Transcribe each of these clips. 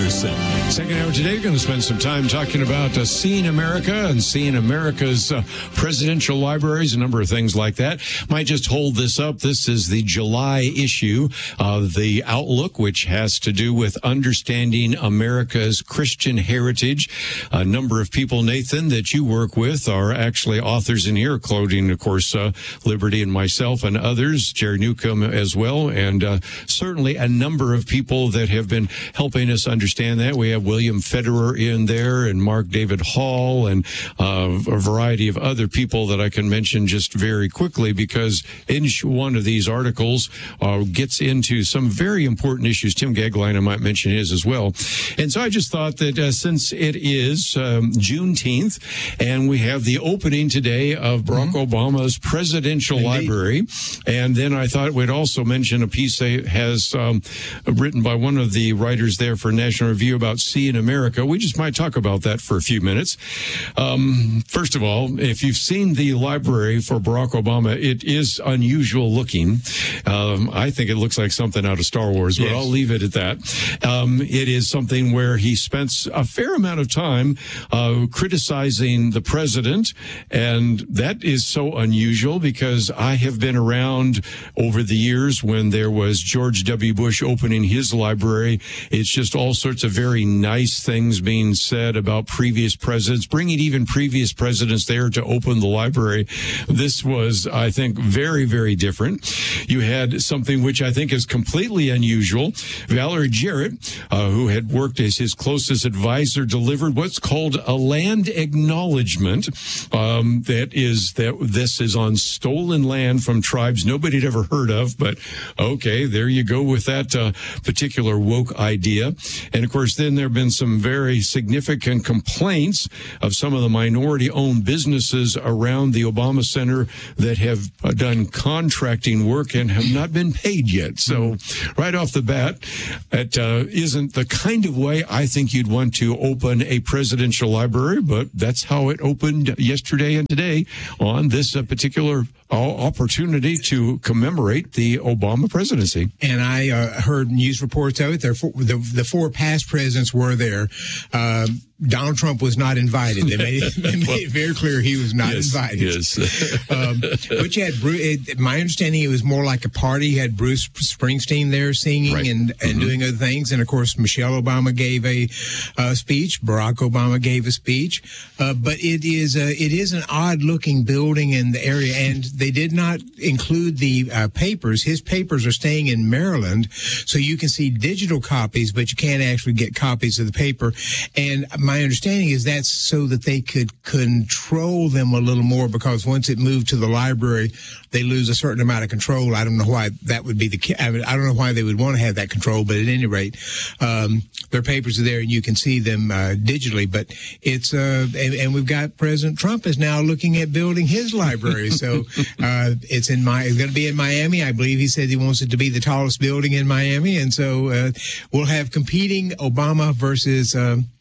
Anderson. Second hour today, going to spend some time talking about Seeing America and Seeing America's presidential libraries, a number of things like that. Might just hold this up. This is the July issue of the Outlook, which has to do with understanding America's Christian heritage. A number of people, Nathan, that you work with are actually authors in here, including, of course, Liberty and myself and others, Jerry Newcomb as well, and certainly a number of people that have been helping us understand that. We have William Federer in there and Mark David Hall and a variety of other people that I can mention just very quickly, because each one of these articles gets into some very important issues. Tim Gagline, I might mention his as well. And so I just thought that since it is Juneteenth and we have the opening today of Barack Obama's presidential library, and then I thought we'd also mention a piece that has written by one of the writers there for National Review about Seeing America. We just might talk about that for a few minutes. First of all, if you've seen the library for Barack Obama, it is unusual looking. I think it looks like something out of Star Wars, but I'll leave it at that. It is something where he spent a fair amount of time criticizing the president, and that is so unusual because I have been around over the years when there was George W. Bush opening his library. It's just all sorts of very nice things being said about previous presidents, bringing even previous presidents there to open the library. This was, I think, very, very different. You had something which I think is completely unusual. Valerie Jarrett, who had worked as his closest advisor, delivered what's called a land acknowledgement. This is on stolen land from tribes nobody had ever heard of, but okay, there you go with that particular woke idea. And of course, then there have been some very significant complaints of some of the minority-owned businesses around the Obama Center that have done contracting work and have not been paid yet. So right off the bat, it isn't the kind of way I think you'd want to open a presidential library, but that's how it opened yesterday and today on this particular opportunity to commemorate the Obama presidency. And I heard news reports of it. The four past presidents were there. Donald Trump was not invited. They made it very clear he was not invited. Yes. But you had my understanding, it was more like a party. You had Bruce Springsteen there singing and doing other things. And of course, Michelle Obama gave a speech. Barack Obama gave a speech. But it is an odd looking building in the area, and they did not include the papers. His papers are staying in Maryland, so you can see digital copies, but you can't actually get copies of the paper. And my understanding is that's so that they could control them a little more, because once it moved to the library, they lose a certain amount of control. I don't know why that would be I don't know why they would want to have that control, but at any rate, their papers are there and you can see them digitally. But it's and we've got President Trump is now looking at building his library. So it's going to be in Miami. I believe he said he wants it to be the tallest building in Miami, and so we'll have competing Obama versus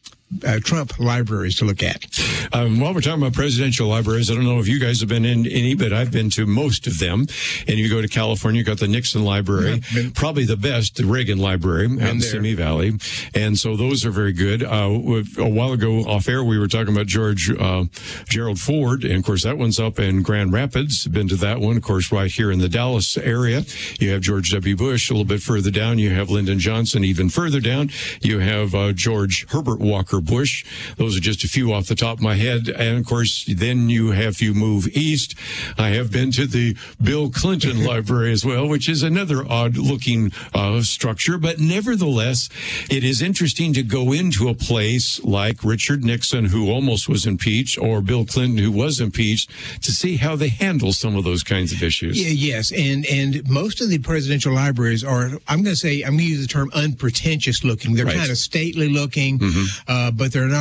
Trump libraries to look at. While we're talking about presidential libraries, I don't know if you guys have been in any, but I've been to most of them. And you go to California, you've got the Nixon Library, probably the best, the Reagan Library out in Simi Valley. And so those are very good. A while ago off air, we were talking about Gerald Ford. And of course, that one's up in Grand Rapids. Been to that one. Of course, right here in the Dallas area, you have George W. Bush. A little bit further down, you have Lyndon Johnson. Even further down, you have George Herbert Walker Bush. Those are just a few off the top of my head. And of course, then you move east. I have been to the Bill Clinton Library as well, which is another odd looking structure. But nevertheless, it is interesting to go into a place like Richard Nixon, who almost was impeached, or Bill Clinton, who was impeached, to see how they handle some of those kinds of issues. Yeah, yes. And most of the presidential libraries are, I'm going to use the term unpretentious looking. They're kind of stately looking, but they're not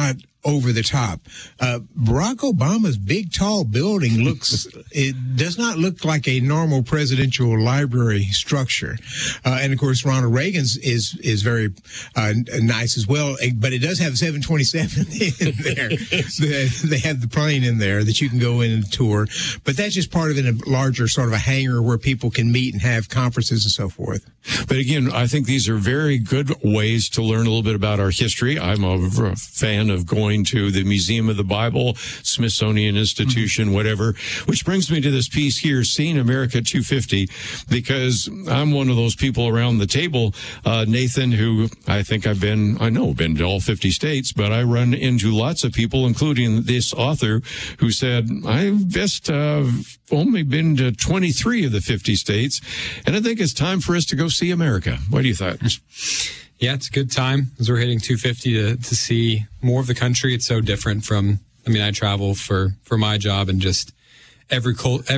over the top. Barack Obama's big, tall building it does not look like a normal presidential library structure. And of course, Ronald Reagan's is very nice as well, but it does have 727 in there. They have the plane in there that you can go in and tour, but that's just part of it, a larger sort of a hangar where people can meet and have conferences and so forth. But again, I think these are very good ways to learn a little bit about our history. I'm a fan of going to the Museum of the Bible, Smithsonian Institution, whatever, which brings me to this piece here, Seeing America 250, because I'm one of those people around the table, Nathan, who I think been to all 50 states, but I run into lots of people, including this author, who said, I've just only been to 23 of the 50 states, and I think it's time for us to go see America. What do you think? Yeah, it's a good time as we're hitting 250 to see more of the country. It's so different from, I travel for my job, and just every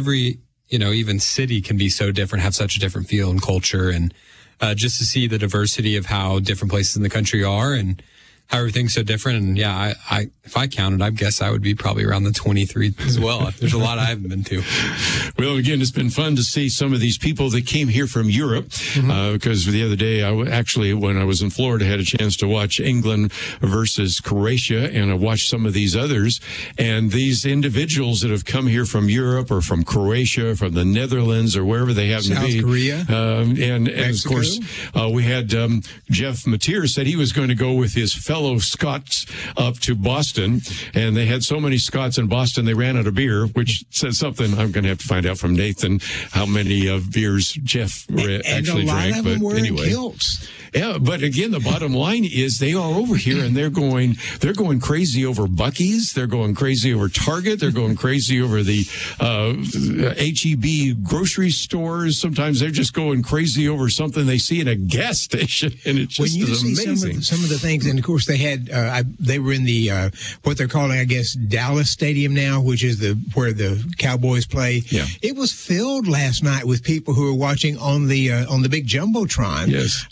even city can be so different, have such a different feel and culture, and just to see the diversity of how different places in the country are and how everything's so different. And yeah, I if I counted, I guess I would be probably around the 23 as well. There's a lot I haven't been to. Well, again, it's been fun to see some of these people that came here from Europe, because the other day, when I was in Florida, I had a chance to watch England versus Croatia, and I watched some of these others. And these individuals that have come here from Europe or from Croatia, from the Netherlands, or wherever they happen to be. South Korea. And of course, we had Jeff Mateer said he was going to go with his fellow Scots up to Boston, and they had so many Scots in Boston they ran out of beer, which says something. I'm going to have to find out from Nathan how many beers Jeff actually drank. But anyway, kilts. Yeah, but again, the bottom line is they are over here and they're going crazy over Buc-ee's. They're going crazy over Target. They're going crazy over the H-E-B grocery stores. Sometimes they're just going crazy over something they see in a gas station, and it's just amazing. Some of the things, and of course they had they were in the what they're calling, I guess, Dallas Stadium now, which is where the Cowboys play. Yeah. It was filled last night with people who were watching on the big jumbotron. Yes.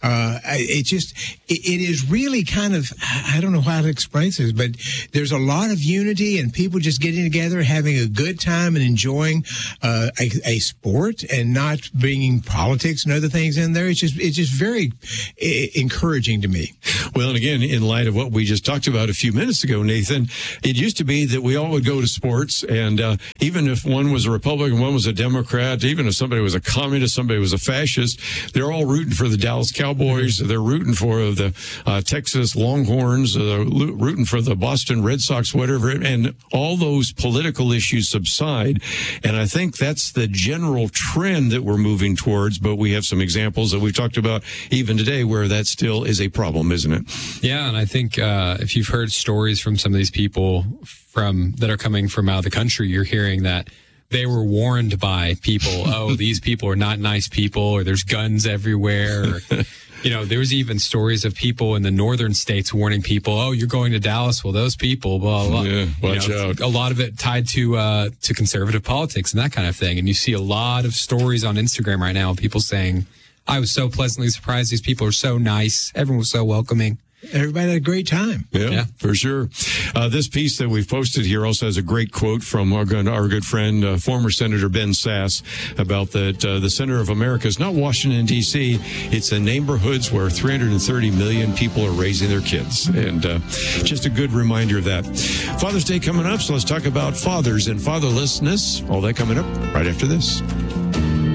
It is really kind of, I don't know how to explain this, but there's a lot of unity and people just getting together, having a good time and enjoying a sport and not bringing politics and other things in there. It's just very encouraging to me. Well, and again, in light of what we just talked about a few minutes ago, Nathan, it used to be that we all would go to sports, and even if one was a Republican, one was a Democrat, even if somebody was a communist, somebody was a fascist, they're all rooting for the Dallas Cowboys. They're rooting for the Texas Longhorns, rooting for the Boston Red Sox, whatever, and all those political issues subside. And I think that's the general trend that we're moving towards, but we have some examples that we've talked about even today where that still is a problem, isn't it? Yeah, and I think if you've heard stories from some of these people that are coming from out of the country, you're hearing that they were warned by people, oh, these people are not nice people, or there's guns everywhere. Or, there was even stories of people in the northern states warning people, oh, you're going to Dallas. Well, those people, blah, blah, blah. Yeah, watch out. A lot of it tied to conservative politics and that kind of thing. And you see a lot of stories on Instagram right now of people saying, I was so pleasantly surprised. These people are so nice. Everyone was so welcoming. Everybody had a great time. Yeah, for sure. This piece that we've posted here also has a great quote from our good friend, former Senator Ben Sasse, about that the center of America is not Washington, D.C. It's the neighborhoods where 330 million people are raising their kids. And just a good reminder of that. Father's Day coming up, so let's talk about fathers and fatherlessness. All that coming up right after this.